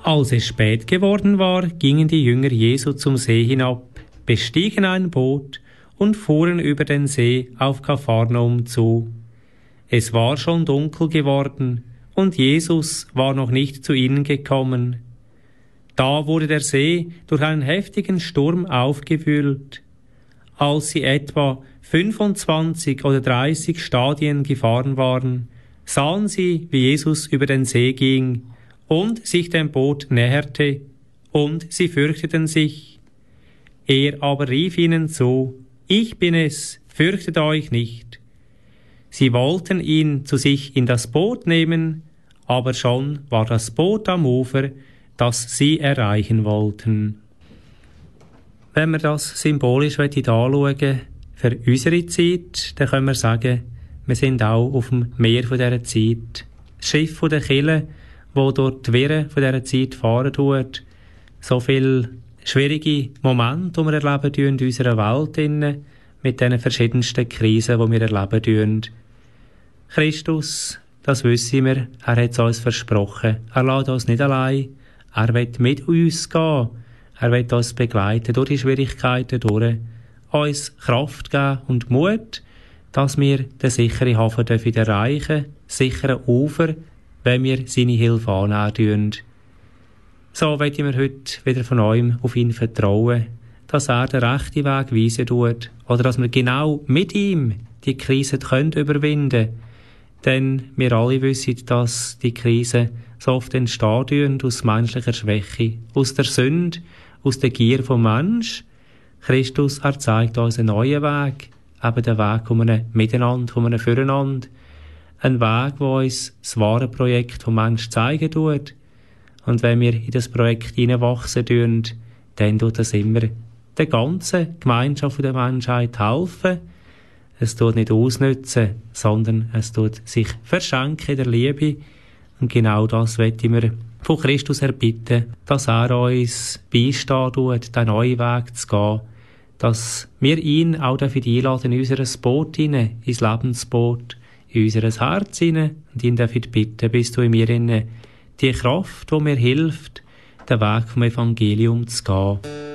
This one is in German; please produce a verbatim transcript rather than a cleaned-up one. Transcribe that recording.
Als es spät geworden war, gingen die Jünger Jesu zum See hinab, bestiegen ein Boot und fuhren über den See auf Kapharnaum zu. Es war schon dunkel geworden, und Jesus war noch nicht zu ihnen gekommen. Da wurde der See durch einen heftigen Sturm aufgewühlt. Als sie etwa fünfundzwanzig oder dreißig Stadien gefahren waren, sahen sie, wie Jesus über den See ging und sich dem Boot näherte, und sie fürchteten sich. Er aber rief ihnen zu: Ich bin es, fürchtet euch nicht. Sie wollten ihn zu sich in das Boot nehmen, aber schon war das Boot am Ufer, das sie erreichen wollten. Wenn wir das symbolisch anschauen für unsere Zeit, dann können wir sagen, wir sind auch auf dem Meer von dieser Zeit. Das Schiff von der Kille, das durch die Wirren von dieser Zeit fahren tut. So viele schwierige Momente, die wir erleben in unserer Welt, mit den verschiedensten Krisen, die wir erleben. Christus, das wissen wir, er hat es uns versprochen. Er lässt uns nicht allein. Er will mit uns gehen. Er will uns begleiten durch die Schwierigkeiten durch. Uns Kraft geben und Mut, dass wir den sicheren Hafen erreichen dürfen, sicheren Ufer, wenn wir seine Hilfe annehmen. So wollen wir heute wieder von euch auf ihn vertrauen, dass er den rechten Weg weisen tut, oder dass wir genau mit ihm die Krise können überwinden können. Denn wir alle wissen, dass die Krise so oft entstehen aus menschlicher Schwäche, aus der Sünde, aus der Gier vom Mensch. Christus, er zeigt uns einen neuen Weg, eben den Weg von einem Miteinander, von einem Füreinander. Ein Weg, der uns das wahre Projekt vom Mensch zeigen tut. Und wenn wir in das Projekt hineinwachsen tun, dann tut das immer der ganzen Gemeinschaft der Menschheit helfen. Es tut nicht ausnützen, sondern es tut sich verschenken in der Liebe. Und genau das möchten wir von Christus erbitten, dass er uns beistehen tut, den neuen Weg zu gehen, dass wir ihn auch dafür einladen in unser Boot hinein, ins Lebensboot, in unser Herz hinein, und ihn dafür bitten, bist du in mir inne die Kraft, die mir hilft, den Weg vom Evangelium zu gehen.